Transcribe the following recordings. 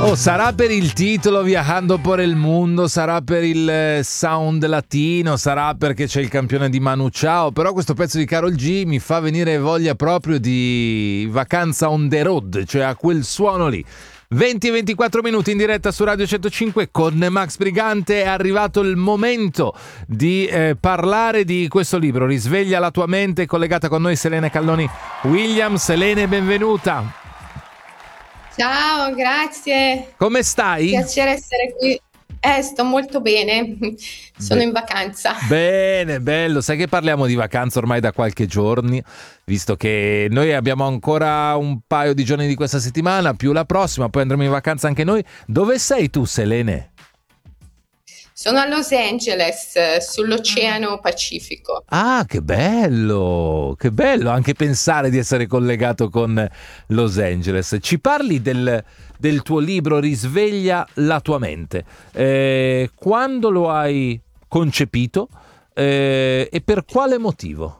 Oh, sarà per il titolo Viajando por el Mundo, sarà per il sound latino, sarà perché c'è il campione di Manu Chao, però questo pezzo di Karol G mi fa venire voglia proprio di vacanza on the road, cioè a quel suono lì. 20 e 24 minuti in diretta su Radio 105 con Max Brigante. È arrivato il momento di parlare di questo libro, Risveglia la tua mente. Collegata con noi Selene Calloni Williams. Selene, benvenuta. Ciao, grazie. Come stai? Piacere essere qui. Sto molto bene. Sono in vacanza. Bene, bello. Sai che parliamo di vacanza ormai da qualche giorno, visto che noi abbiamo ancora un paio di giorni di questa settimana, più la prossima, poi andremo in vacanza anche noi. Dove sei tu, Selene? Sono a Los Angeles, sull'Oceano Pacifico. Ah, che bello anche pensare di essere collegato con Los Angeles. Ci parli del tuo libro Risveglia la tua mente. Quando lo hai concepito e per quale motivo?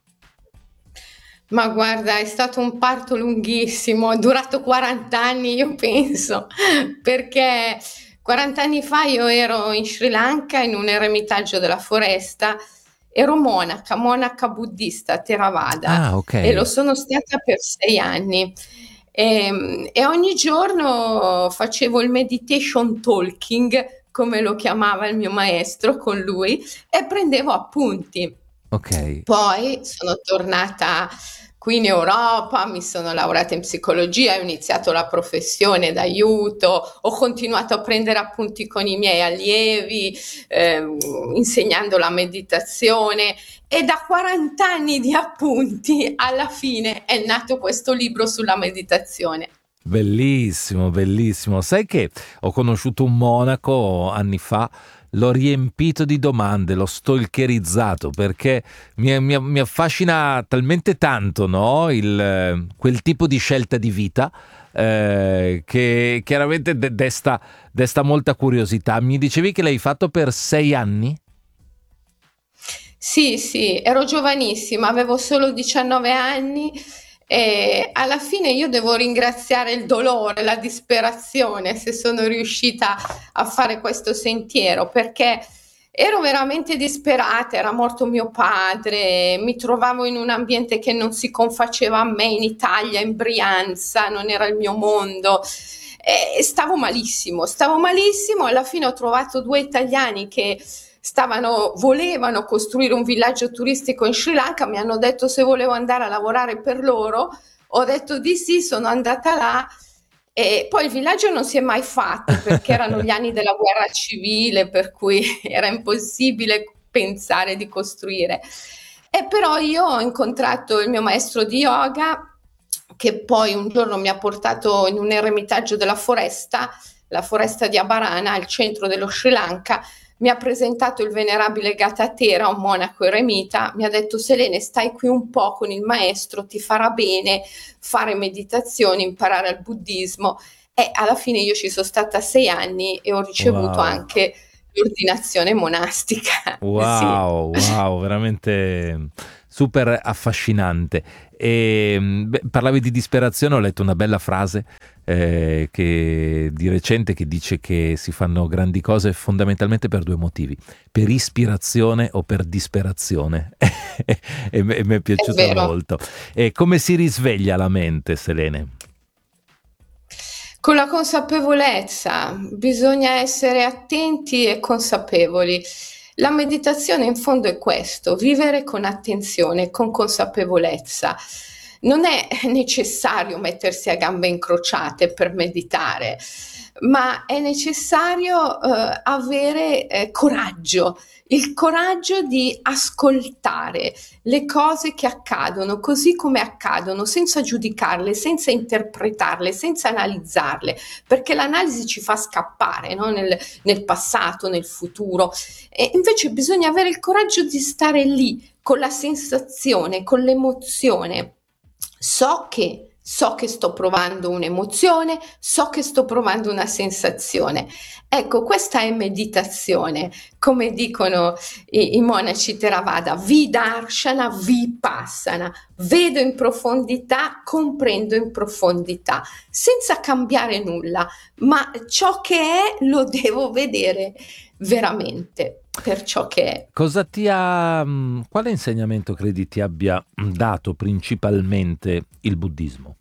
Ma guarda, è stato un parto lunghissimo, è durato 40 anni, io penso, perché 40 anni fa io ero in Sri Lanka in un eremitaggio della foresta, ero monaca buddista a Theravada Ah, ok. e lo sono stata per 6 anni. E ogni giorno facevo il meditation talking, come lo chiamava il mio maestro con lui, e prendevo appunti. Ok. Poi sono tornata qui in Europa, mi sono laureata in psicologia, ho iniziato la professione d'aiuto, ho continuato a prendere appunti con i miei allievi, insegnando la meditazione, e da 40 anni di appunti alla fine è nato questo libro sulla meditazione. Bellissimo, bellissimo. Sai che ho conosciuto un monaco anni fa, l'ho riempito di domande, l'ho stalkerizzato perché mi affascina talmente tanto, no? Quel tipo di scelta di vita che chiaramente desta molta curiosità. Mi dicevi che l'hai fatto per 6 anni? Sì, ero giovanissima, avevo solo 19 anni e alla fine io devo ringraziare il dolore, la disperazione se sono riuscita a fare questo sentiero, perché ero veramente disperata, era morto mio padre, mi trovavo in un ambiente che non si confaceva a me in Italia, in Brianza, non era il mio mondo. E stavo malissimo. Alla fine ho trovato 2 italiani che volevano costruire un villaggio turistico in Sri Lanka, mi hanno detto se volevo andare a lavorare per loro, ho detto di sì, sono andata là e poi il villaggio non si è mai fatto perché erano gli anni della guerra civile, per cui era impossibile pensare di costruire. E però io ho incontrato il mio maestro di yoga che poi un giorno mi ha portato in un eremitaggio della foresta, la foresta di Abarana, al centro dello Sri Lanka. Mi ha presentato il venerabile Gatatera, un monaco eremita, mi ha detto Selene, stai qui un po' con il maestro, ti farà bene fare meditazione, imparare il buddismo, e alla fine io ci sono stata 6 anni e ho ricevuto Wow. anche l'ordinazione monastica. Sì. Wow, veramente super affascinante. Parlavi di disperazione, ho letto una bella frase di recente che dice che si fanno grandi cose fondamentalmente per 2 motivi: per ispirazione o per disperazione. E mi è È piaciuta vero. molto. E come si risveglia la mente, Selene? Con la consapevolezza, bisogna essere attenti e consapevoli. La meditazione in fondo è questo, vivere con attenzione, con consapevolezza. Non è necessario mettersi a gambe incrociate per meditare, ma è necessario avere coraggio, il coraggio di ascoltare le cose che accadono così come accadono, senza giudicarle, senza interpretarle, senza analizzarle, perché l'analisi ci fa scappare, no? Nel passato, nel futuro. E invece bisogna avere il coraggio di stare lì, con la sensazione, con l'emozione. So so che sto provando un'emozione, so che sto provando una sensazione. Ecco, questa è meditazione, come dicono i monaci Theravada, vidarshana, vipassana, vedo in profondità, comprendo in profondità, senza cambiare nulla, ma ciò che è lo devo vedere veramente per ciò che è. Quale insegnamento credi ti abbia dato principalmente il buddismo?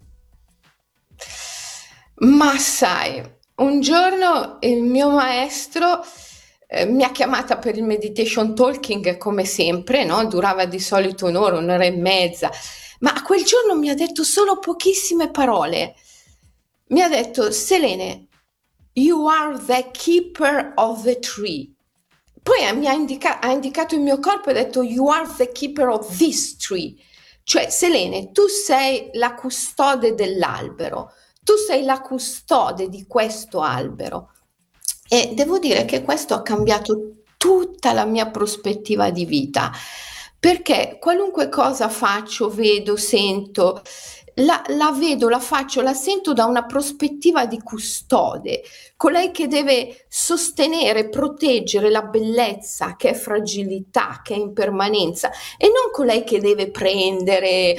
Ma sai, un giorno il mio maestro mi ha chiamata per il meditation talking come sempre, no? Durava di solito un'ora e mezza, ma quel giorno mi ha detto solo pochissime parole. Mi ha detto: Selene, you are the keeper of the tree. Poi ha indicato il mio corpo e ha detto: you are the keeper of this tree. Cioè, Selene, tu sei la custode dell'albero, tu sei la custode di questo albero. E devo dire che questo ha cambiato tutta la mia prospettiva di vita, perché qualunque cosa faccio, vedo, sento, la vedo, la faccio, la sento da una prospettiva di custode, colei che deve sostenere, proteggere la bellezza, che è fragilità, che è impermanenza, e non colei che deve prendere.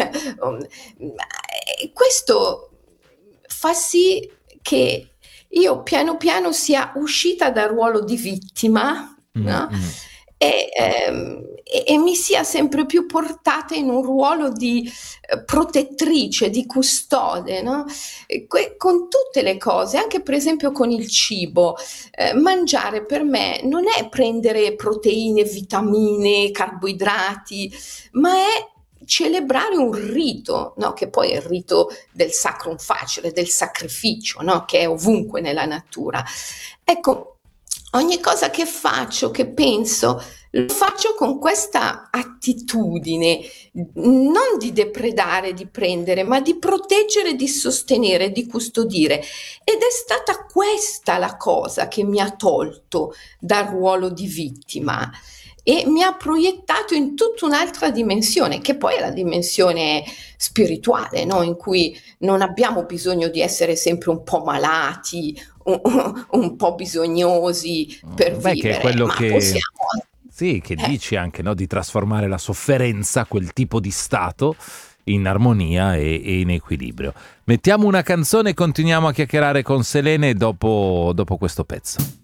Questo fa sì che io piano piano sia uscita dal ruolo di vittima, no? E mi sia sempre più portata in un ruolo di protettrice, di custode, no? Con tutte le cose, anche per esempio con il cibo. Mangiare per me non è prendere proteine, vitamine, carboidrati, ma è celebrare un rito, no? Che poi è il rito del sacrum facere, del sacrificio, no? Che è ovunque nella natura. Ecco, ogni cosa che faccio, che penso, lo faccio con questa attitudine, non di depredare, di prendere, ma di proteggere, di sostenere, di custodire. Ed è stata questa la cosa che mi ha tolto dal ruolo di vittima e mi ha proiettato in tutta un'altra dimensione, che poi è la dimensione spirituale, no? In cui non abbiamo bisogno di essere sempre un po' malati, un po' bisognosi per vivere, che è quello ma che possiamo. Sì, che dici anche, no, di trasformare la sofferenza, quel tipo di stato, in armonia e in equilibrio. Mettiamo una canzone e continuiamo a chiacchierare con Selene dopo questo pezzo.